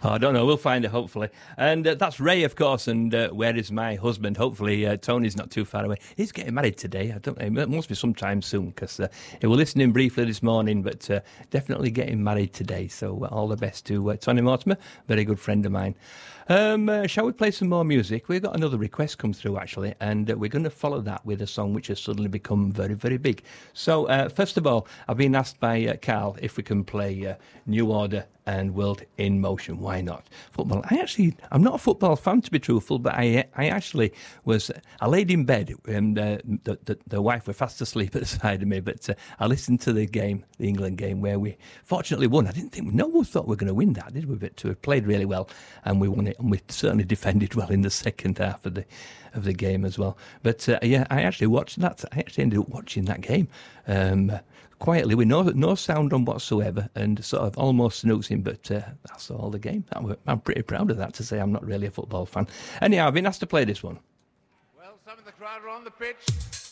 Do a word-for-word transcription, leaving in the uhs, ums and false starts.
Oh, I don't know. We'll find it, hopefully. And uh, that's Ray, of course, and uh, Where Is My Husband? Hopefully, uh, Tony's not too far away. He's getting married today. I don't know. It must be sometime soon, because uh, we were listening briefly this morning, but uh, definitely getting married today. So uh, all the best to uh, Tony Mortimer, very good friend of mine. Um, uh, shall we play some more music? We've got another request come through, actually, and uh, we're going to follow that with a song which has suddenly become very, very big. So, uh, first of all, I've been asked by uh, Carl if we can play uh, New Order and World in Motion. Why not? Football. I actually, I'm not a football fan, to be truthful, but I I actually was, I laid in bed and uh, the, the, the wife was fast asleep at the side of me, but uh, I listened to the game, the England game, where we fortunately won. I didn't think, no one thought we were going to win that, did we? But we played really well and we won it, and we certainly defended well in the second half of the of the game as well. But uh, yeah, I actually watched that. I actually ended up watching that game. Um, quietly with no no sound on whatsoever, and sort of almost snoozing, but uh, that's all the game. I'm pretty proud of that, to say I'm not really a football fan. Anyhow, I've been asked to play this one. Well, some of the crowd are on the pitch.